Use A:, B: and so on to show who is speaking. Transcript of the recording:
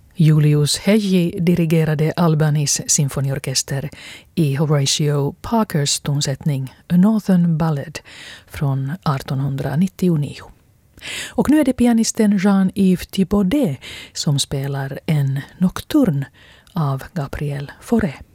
A: Julius Hegyi dirigerade Albanese symfoniorkester i Horatio Parkers tonsättning A Northern Ballad från 1899. Och nu är det pianisten Jean-Yves Thibaudet som spelar en nocturn av Gabriel Fauré.